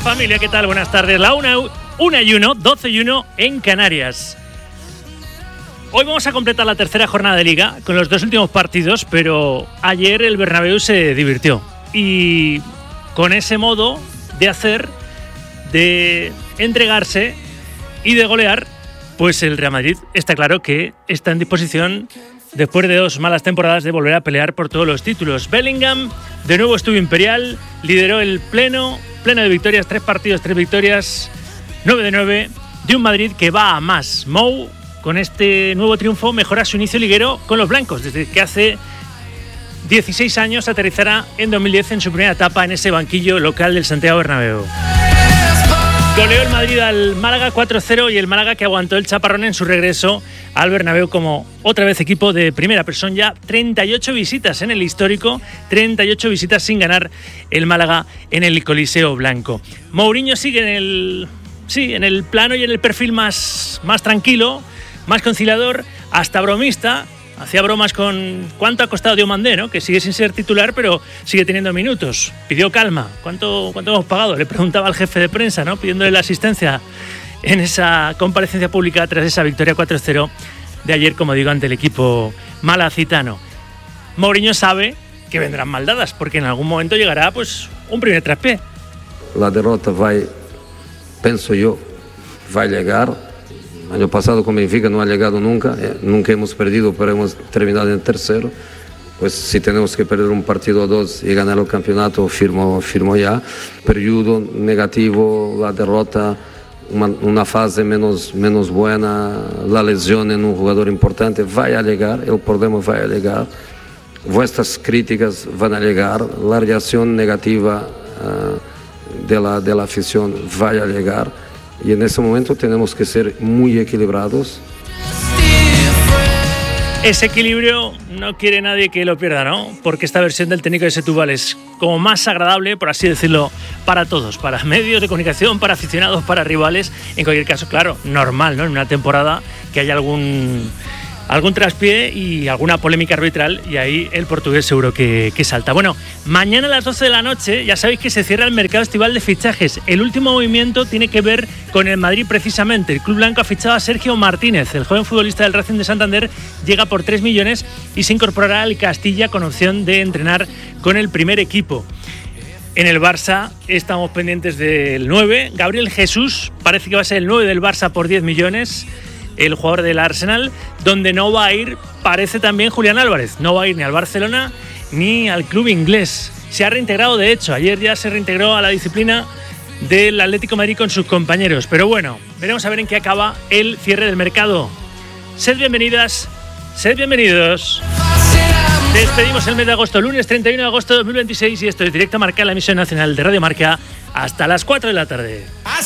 familia, ¿qué tal? Buenas tardes. La 1:01, 12:01 en Canarias. Hoy vamos a completar la tercera jornada de Liga con los dos últimos partidos, pero ayer el Bernabéu se divirtió. Y con ese modo de hacer, de entregarse y de golear, pues el Real Madrid está claro que está en disposición, después de 2 malas temporadas, de volver a pelear por todos los títulos. Bellingham de nuevo estuvo imperial, lideró el pleno de victorias, 3 partidos, 3 victorias, 9 de 9, de un Madrid que va a más. Mou, con este nuevo triunfo, mejora su inicio liguero con los blancos, desde que hace 16 años aterrizará en 2010 en su primera etapa en ese banquillo local del Santiago Bernabéu. Goleó el Madrid al Málaga 4-0 y el Málaga que aguantó el chaparrón en su regreso al Bernabéu como otra vez equipo de primera, pero son ya 38 visitas en el histórico, 38 visitas sin ganar el Málaga en el Coliseo Blanco. Mourinho sigue en el plano y en el perfil más tranquilo, más conciliador, hasta bromista. Hacía bromas con cuánto ha costado Diomandé, ¿no? Que sigue sin ser titular, pero sigue teniendo minutos. Pidió calma. ¿Cuánto hemos pagado? Le preguntaba al jefe de prensa, ¿no? Pidiéndole la asistencia en esa comparecencia pública tras esa victoria 4-0 de ayer, como digo, ante el equipo malacitano. Mourinho sabe que vendrán maldadas, porque en algún momento llegará pues un primer traspié. La derrota pienso yo, va a llegar. Año pasado con Benfica no ha llegado nunca hemos perdido, pero hemos terminado en tercero. Pues si tenemos que perder un partido o 2 y ganar el campeonato, firmo ya. Periodo negativo, la derrota, una fase menos buena, la lesión en un jugador importante, va a llegar, el problema va a llegar. Vuestras críticas van a llegar, la reacción negativa de la afición va a llegar. Y en ese momento tenemos que ser muy equilibrados. Ese equilibrio no quiere nadie que lo pierda, ¿no? Porque esta versión del técnico de Setúbal es como más agradable, por así decirlo, para todos, para medios de comunicación, para aficionados, para rivales. En cualquier caso, claro, normal, ¿no? En una temporada que haya algún traspié y alguna polémica arbitral, y ahí el portugués seguro que salta. Bueno, mañana a las 12 de la noche ya sabéis que se cierra el mercado estival de fichajes. El último movimiento tiene que ver con el Madrid precisamente. El club blanco ha fichado a Sergio Martínez. El joven futbolista del Racing de Santander llega por 3 millones y se incorporará al Castilla con opción de entrenar con el primer equipo. En el Barça estamos pendientes del 9. Gabriel Jesús parece que va a ser el 9 del Barça por 10 millones. El jugador del Arsenal, donde no va a ir, parece también Julián Álvarez. No va a ir ni al Barcelona ni al club inglés. Se ha reintegrado, de hecho, ayer ya se reintegró a la disciplina del Atlético de Madrid con sus compañeros. Pero bueno, veremos a ver en qué acaba el cierre del mercado. Sed bienvenidas, sed bienvenidos. Despedimos el mes de agosto, lunes 31 de agosto de 2026, y esto es Directo Marca, la emisión nacional de Radio Marca, hasta las 4 de la tarde.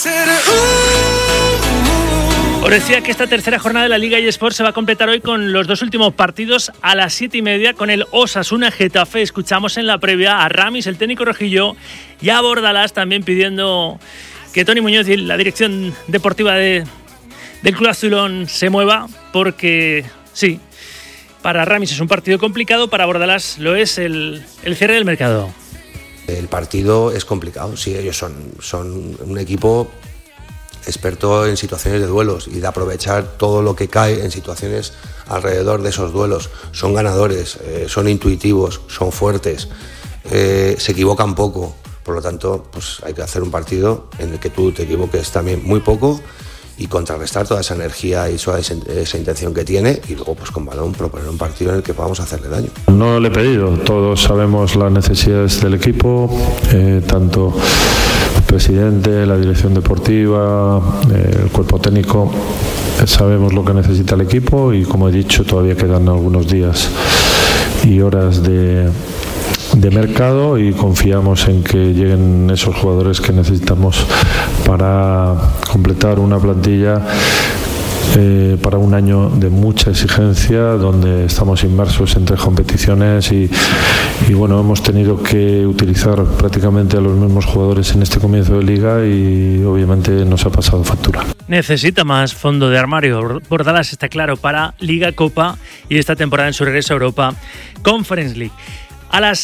Os decía que esta tercera jornada de la Liga eSports se va a completar hoy con los 2 últimos partidos a las 7:30 con el Osasuna Getafe. Escuchamos en la previa a Ramis, el técnico rojillo, y a Bordalás también pidiendo que Toni Muñoz y la dirección deportiva del Club Azulón se mueva, porque sí, para Ramis es un partido complicado, para Bordalás lo es el cierre del mercado. El partido es complicado, sí, ellos son un equipo experto en situaciones de duelos y de aprovechar todo lo que cae en situaciones alrededor de esos duelos. Son ganadores, son intuitivos, son fuertes, se equivocan poco. Por lo tanto, pues hay que hacer un partido en el que tú te equivoques también muy poco y contrarrestar toda esa energía y esa intención que tiene, y luego pues con balón proponer un partido en el que podamos hacerle daño. No le he pedido, todos sabemos las necesidades del equipo, tanto el presidente, la dirección deportiva, el cuerpo técnico, sabemos lo que necesita el equipo, y como he dicho, todavía quedan algunos días y horas de mercado, y confiamos en que lleguen esos jugadores que necesitamos para completar una plantilla para un año de mucha exigencia, donde estamos inmersos en 3 competiciones y bueno, hemos tenido que utilizar prácticamente a los mismos jugadores en este comienzo de liga, y obviamente nos ha pasado factura. Necesita más fondo de armario. Bordalás está claro para Liga, Copa y esta temporada en su regreso a Europa Conference League. A las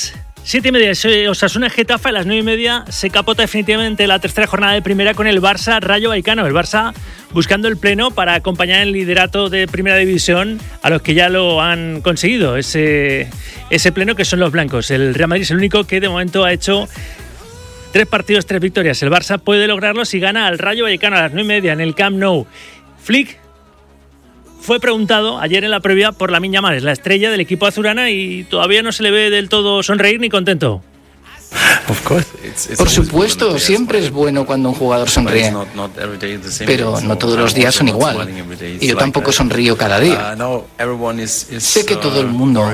7:30, Osasuna Getafe. A las 9:30 se capota definitivamente la tercera jornada de primera con el Barça Rayo Vallecano. El Barça buscando el pleno para acompañar el liderato de Primera División a los que ya lo han conseguido. Ese pleno que son los blancos. El Real Madrid es el único que de momento ha hecho 3 partidos, 3 victorias. El Barça puede lograrlo si gana al Rayo Vallecano a las 9:30 en el Camp Nou. Flick fue preguntado ayer en la previa por Lamine Yamal, es la estrella del equipo azulgrana y todavía no se le ve del todo sonreír ni contento. Por supuesto, siempre es bueno cuando un jugador sonríe, pero no todos los días son igual. Y yo tampoco sonrío cada día. Sé que todo el mundo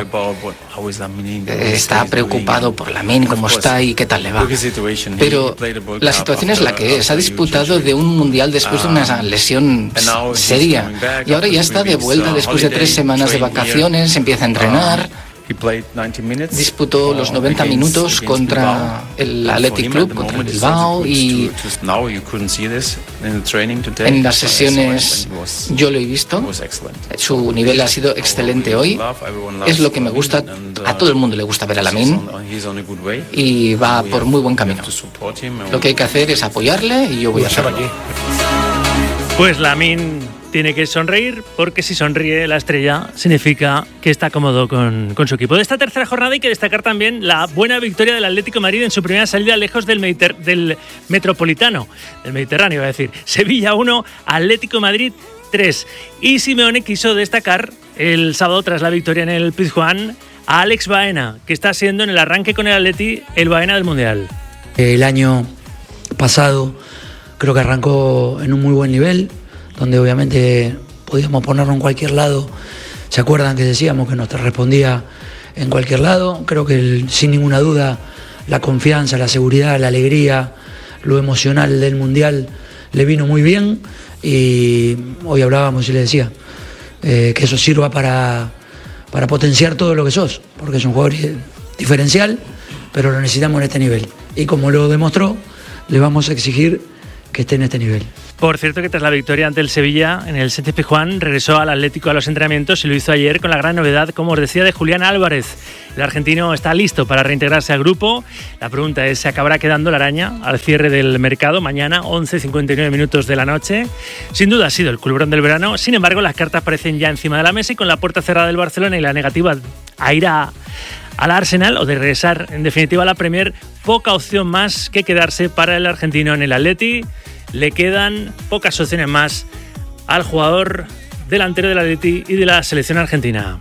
está preocupado por Lamine, cómo está y qué tal le va. Pero la situación es la que es. Ha disputado de un mundial después de una lesión seria. Y ahora ya está de vuelta después de 3 semanas de vacaciones, empieza a entrenar. Disputó los 90 minutos contra el Athletic Club, contra el Bilbao, y en las sesiones yo lo he visto. Su nivel ha sido excelente hoy. Es lo que me gusta. A todo el mundo le gusta ver a Lamine y va por muy buen camino. Lo que hay que hacer es apoyarle y yo voy a hacerlo. Pues Lamine tiene que sonreír, porque si sonríe la estrella significa que está cómodo con su equipo. De esta tercera jornada hay que destacar también la buena victoria del Atlético de Madrid en su primera salida lejos del Metropolitano, del Mediterráneo, iba a decir. Sevilla 1, Atlético de Madrid 3. Y Simeone quiso destacar el sábado tras la victoria en el Pizjuán a Alex Baena, que está siendo en el arranque con el Atleti el Baena del Mundial. El año pasado creo que arrancó en un muy buen nivel, donde obviamente podíamos ponernos en cualquier lado. ¿Se acuerdan que decíamos que nos respondía en cualquier lado? Creo que sin ninguna duda la confianza, la seguridad, la alegría, lo emocional del Mundial le vino muy bien, y hoy hablábamos y le decía que eso sirva para potenciar todo lo que sos, porque es un jugador diferencial, pero lo necesitamos en este nivel, y como lo demostró, le vamos a exigir que esté en este nivel. Por cierto, que tras la victoria ante el Sevilla en el Sánchez Pizjuán regresó al Atlético a los entrenamientos y lo hizo ayer con la gran novedad, como os decía, de Julián Álvarez. El argentino está listo para reintegrarse al grupo. La pregunta es, ¿se acabará quedando la araña al cierre del mercado mañana, 11:59 minutos de la noche? Sin duda ha sido el culebrón del verano. Sin embargo, las cartas parecen ya encima de la mesa, y con la puerta cerrada del Barcelona y la negativa a ir al Arsenal o de regresar en definitiva a la Premier, poca opción más que quedarse para el argentino en el Atleti. Le quedan pocas opciones más al jugador delantero del Atleti y de la selección argentina.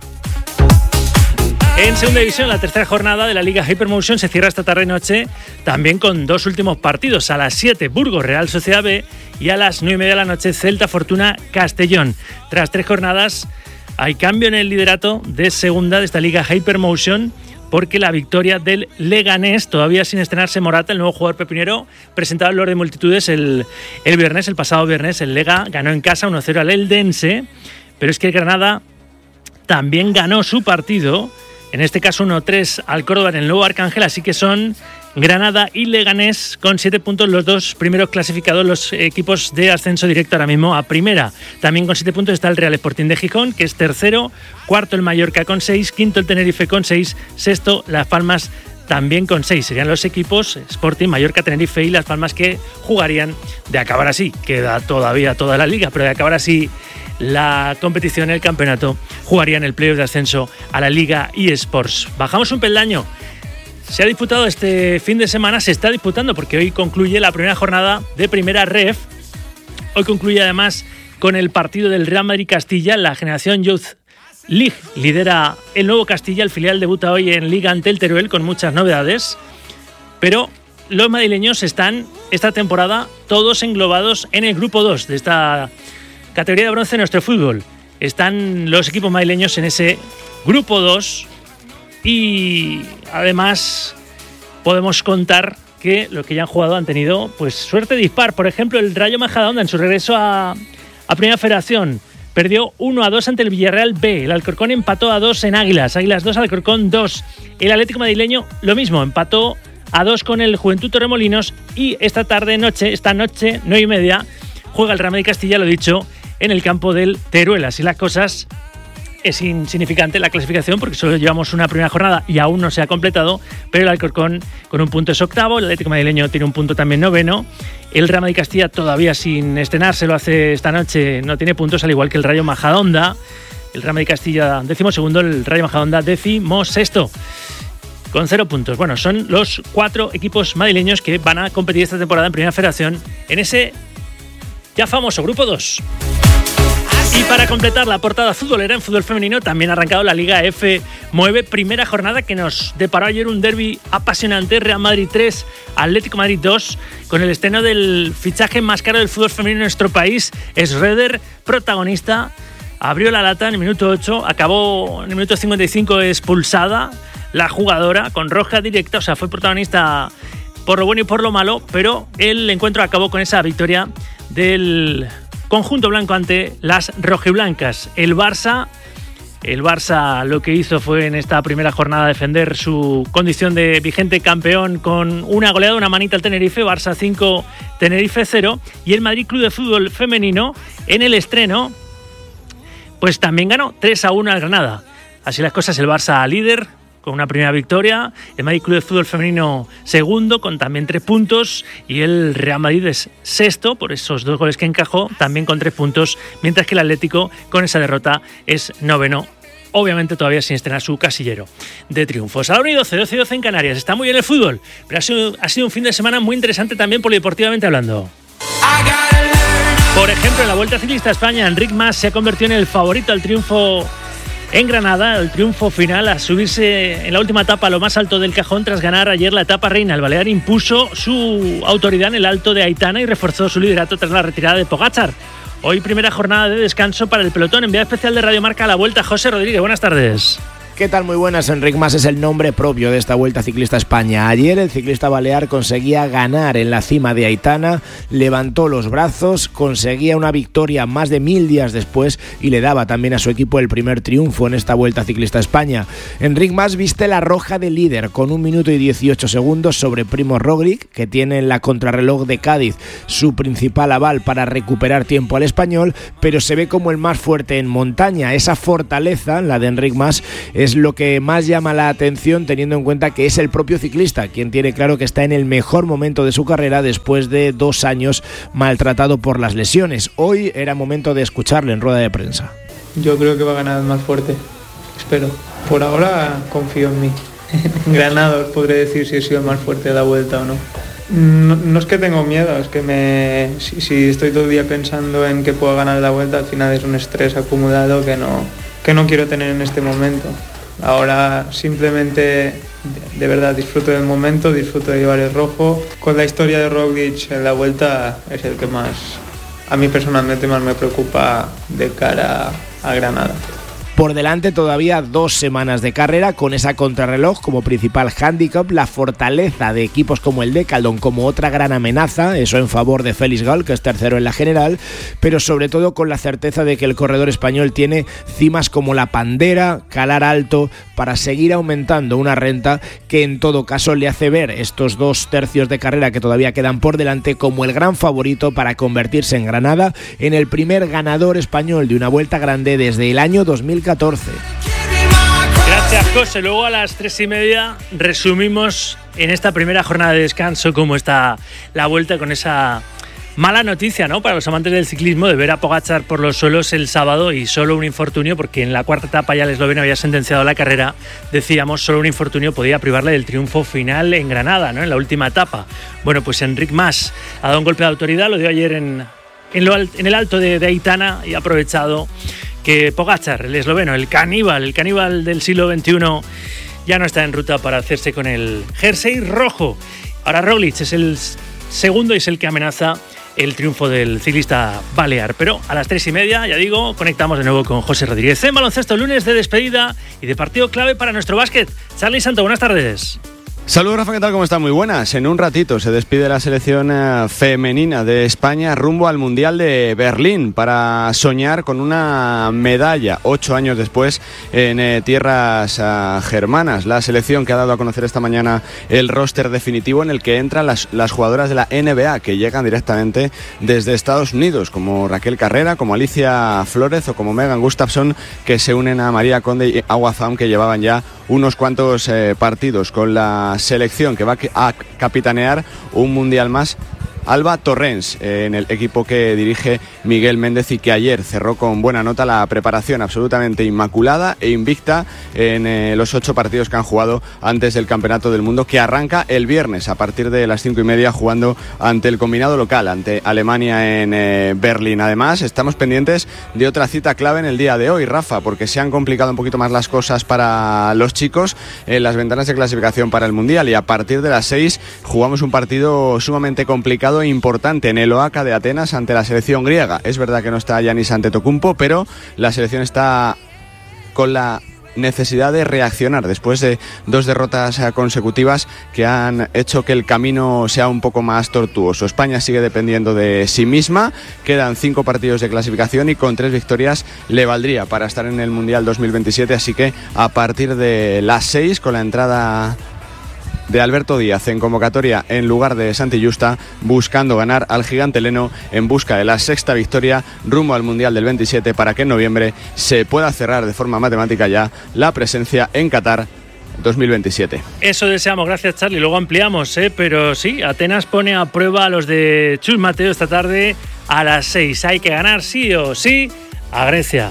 En segunda división, la tercera jornada de la Liga Hypermotion se cierra esta tarde-noche, también con 2 últimos partidos. A las 7, Burgos Real Sociedad B, y a las 9:30 de la noche, Celta Fortuna Castellón. Tras 3 jornadas hay cambio en el liderato de segunda de esta Liga Hypermotion, porque la victoria del Leganés, todavía sin estrenarse Morata, el nuevo jugador pepinero, presentado en Lord de Multitudes el pasado viernes. El Lega ganó en casa 1-0 al Eldense, pero es que el Granada también ganó su partido, en este caso 1-3 al Córdoba en el nuevo Arcángel, así que son Granada y Leganés con 7 puntos los 2 primeros clasificados, los equipos de ascenso directo ahora mismo a primera. También con 7 puntos está el Real Sporting de Gijón, que es tercero, cuarto el Mallorca con 6, quinto el Tenerife con 6, sexto Las Palmas también con 6. Serían los equipos Sporting, Mallorca, Tenerife y Las Palmas que jugarían, de acabar así, queda todavía toda la liga, pero de acabar así la competición, el campeonato, jugarían el playoff de ascenso a la Liga eSports. Bajamos un peldaño. Se ha disputado este fin de semana, se está disputando porque hoy concluye la primera jornada de Primera Ref. Hoy concluye además con el partido del Real Madrid Castilla, la Generación Youth League. Lidera el nuevo Castilla, el filial debuta hoy en Liga ante el Teruel con muchas novedades. Pero los madrileños están esta temporada todos englobados en el grupo 2 de esta categoría de bronce de nuestro fútbol. Están los equipos madrileños en ese grupo 2. Y además podemos contar que los que ya han jugado han tenido pues suerte dispar. Por ejemplo, el Rayo Majadahonda en su regreso a Primera Federación perdió 1-2 ante el Villarreal B. El Alcorcón empató a 2 en Águilas 2, Alcorcón 2. El Atlético madrileño lo mismo, empató a 2 con el Juventud Torremolinos. Y esta noche 9:30, juega el Real Madrid Castilla, lo dicho, en el campo del Teruel. Así las cosas es insignificante la clasificación porque solo llevamos una primera jornada y aún no se ha completado, pero el Alcorcón con un punto es octavo, el Atlético madrileño tiene un punto también noveno, el Real Madrid Castilla todavía sin estrenarse, lo hace esta noche, no tiene puntos, al igual que el Rayo Majadahonda, el Real Madrid Castilla 12º, el Rayo Majadahonda 16º. Con 0 puntos. Bueno, son los 4 equipos madrileños que van a competir esta temporada en Primera Federación en ese ya famoso Grupo 2. Y para completar la portada futbolera en fútbol femenino también ha arrancado la Liga F9, primera jornada que nos deparó ayer un derbi apasionante, Real Madrid 3, Atlético Madrid 2, con el estreno del fichaje más caro del fútbol femenino en nuestro país, Schroeder, protagonista, abrió la lata en el minuto 8, acabó en el minuto 55 expulsada la jugadora con roja directa, o sea, fue protagonista por lo bueno y por lo malo, pero el encuentro acabó con esa victoria del conjunto blanco ante las rojiblancas. El Barça lo que hizo fue en esta primera jornada defender su condición de vigente campeón con una goleada, una manita al Tenerife, Barça 5, Tenerife 0, y el Madrid Club de Fútbol Femenino en el estreno pues también ganó 3-1 al Granada. Así las cosas, el Barça líder con una primera victoria, el Madrid Club de Fútbol Femenino segundo con también 3 puntos y el Real Madrid es sexto por esos 2 goles que encajó, también con 3 puntos, mientras que el Atlético con esa derrota es noveno, obviamente todavía sin estrenar su casillero de triunfos. A la 1 y 12 en Canarias, está muy bien el fútbol, pero ha sido un fin de semana muy interesante también polideportivamente hablando. Por ejemplo, en la Vuelta Ciclista a España, Enric Mas se ha convertido en el favorito al triunfo en Granada, el triunfo final a subirse en la última etapa a lo más alto del cajón tras ganar ayer la etapa reina. El balear impuso su autoridad en el Alto de Aitana y reforzó su liderato tras la retirada de Pogačar. Hoy primera jornada de descanso para el pelotón. Enviado especial de Radio Marca a la Vuelta, José Rodríguez. Buenas tardes. ¿Qué tal? Muy buenas. Enric Mas es el nombre propio de esta Vuelta Ciclista a España. Ayer el ciclista balear conseguía ganar en la cima de Aitana, levantó los brazos, conseguía una victoria más de 1000 días después y le daba también a su equipo el primer triunfo en esta Vuelta Ciclista a España. Enric Mas viste la roja de líder con 1 minuto y 18 segundos sobre Primož Roglič, que tiene en la contrarreloj de Cádiz su principal aval para recuperar tiempo al español, pero se ve como el más fuerte en montaña. Esa fortaleza, la de Enric Mas, es lo que más llama la atención, teniendo en cuenta que es el propio ciclista quien tiene claro que está en el mejor momento de su carrera después de 2 años maltratado por las lesiones. Hoy era momento de escucharle en rueda de prensa. Yo creo que va a ganar el más fuerte, espero. Por ahora confío en mí. Granada os podré decir si he sido el más fuerte de la Vuelta o no. No es que tengo miedo, es que si estoy todo el día pensando en que puedo ganar la Vuelta, al final es un estrés acumulado que no quiero tener en este momento. Ahora simplemente de verdad disfruto del momento, disfruto de llevar el rojo. Con la historia de Roglič en la Vuelta es el que más, a mí personalmente, más me preocupa de cara a Granada. Por delante todavía 2 semanas de carrera con esa contrarreloj como principal hándicap, la fortaleza de equipos como el Decathlon como otra gran amenaza, eso en favor de Félix Gall, que es tercero en la general, pero sobre todo con la certeza de que el corredor español tiene cimas como la Pandera, calar alto, para seguir aumentando una renta que en todo caso le hace ver estos 2 tercios de carrera que todavía quedan por delante como el gran favorito para convertirse en Granada en el primer ganador español de una Vuelta grande desde el año 2014. Gracias, José. Luego a las 3:30 resumimos en esta primera jornada de descanso cómo está la Vuelta, con esa mala noticia, ¿no?, para los amantes del ciclismo, de ver a Pogačar por los suelos el sábado y solo un infortunio, porque en la cuarta etapa ya el esloveno había sentenciado la carrera. Decíamos, solo un infortunio podía privarle del triunfo final en Granada, ¿no?, en la última etapa. Bueno, pues Enric Mas ha dado un golpe de autoridad, lo dio ayer en el Alto de Aitana, y ha aprovechado que Pogačar, el esloveno, el caníbal del siglo XXI, ya no está en ruta para hacerse con el jersey rojo. Ahora Roglič es el segundo y es el que amenaza el triunfo del ciclista balear. Pero a las 3:30, ya digo, conectamos de nuevo con José Rodríguez. En baloncesto, lunes de despedida y de partido clave para nuestro básquet. Charly Santo, buenas tardes. Saludos, Rafa, ¿qué tal? ¿Cómo están? Muy buenas. En un ratito se despide la selección femenina de España rumbo al Mundial de Berlín para soñar con una medalla 8 años después en tierras germanas. La selección que ha dado a conocer esta mañana el roster definitivo en el que entran las jugadoras de la NBA que llegan directamente desde Estados Unidos, como Raquel Carrera, como Alicia Flórez o como Megan Gustafson, que se unen a María Conde y Aguazam, que llevaban ya unos cuantos partidos con la selección que va a capitanear un mundial más. Alba Torrens, en el equipo que dirige Miguel Méndez y que ayer cerró con buena nota la preparación absolutamente inmaculada e invicta en los 8 partidos que han jugado antes del Campeonato del Mundo, que arranca el viernes a partir de las 5:30 jugando ante el combinado local, ante Alemania en Berlín. Además, estamos pendientes de otra cita clave en el día de hoy, Rafa, porque se han complicado un poquito más las cosas para los chicos en las ventanas de clasificación para el Mundial, y a partir de las 6 jugamos un partido sumamente complicado e importante en el Oaca de Atenas ante la selección griega. Es verdad que no está Giannis Antetokounmpo, pero la selección está con la necesidad de reaccionar después de 2 derrotas consecutivas que han hecho que el camino sea un poco más tortuoso. España sigue dependiendo de sí misma, quedan 5 partidos de clasificación y con 3 victorias le valdría para estar en el Mundial 2027, así que a partir de las 6, con la entrada de Alberto Díaz en convocatoria en lugar de Santi Justa, buscando ganar al gigante heleno en busca de la 6ª victoria rumbo al Mundial del 27, para que en noviembre se pueda cerrar de forma matemática ya la presencia en Qatar 2027. Eso deseamos, gracias Charlie, luego ampliamos, pero sí, Atenas pone a prueba a los de Chus Mateo esta tarde a las 6. Hay que ganar sí o sí a Grecia.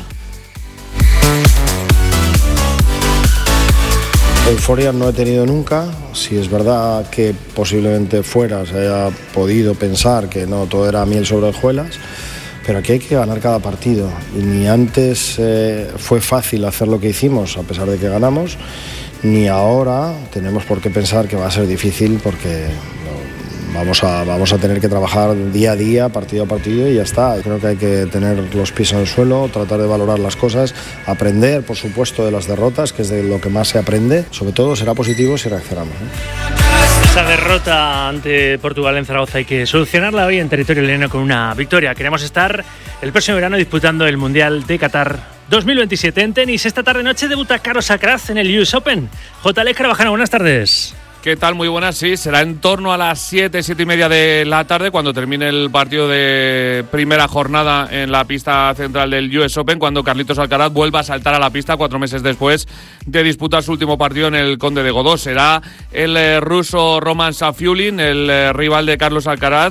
Euforia no he tenido nunca. Si es verdad que posiblemente fuera se haya podido pensar que no todo era miel sobre hojuelas, pero aquí hay que ganar cada partido, y ni antes fue fácil hacer lo que hicimos a pesar de que ganamos, ni ahora tenemos por qué pensar que va a ser difícil, porque vamos a tener que trabajar día a día, partido a partido, y ya está. Creo que hay que tener los pies en el suelo, tratar de valorar las cosas, aprender, por supuesto, de las derrotas, que es de lo que más se aprende. Sobre todo será positivo si reaccionamos, Esa derrota ante Portugal en Zaragoza hay que solucionarla hoy en territorio heleno con una victoria. Queremos estar el próximo verano disputando el Mundial de Qatar 2027. En tenis, esta tarde-noche debuta Carlos Alcaraz en el US Open. J.L. Carvajal, buenas tardes. ¿Qué tal? Muy buenas, sí. Será en torno a las 7:30 de la tarde cuando termine el partido de primera jornada en la pista central del US Open, cuando Carlitos Alcaraz vuelva a saltar a la pista 4 meses después de disputar su último partido en el Conde de Godó. Será el ruso Roman Safiullin, el rival de Carlos Alcaraz,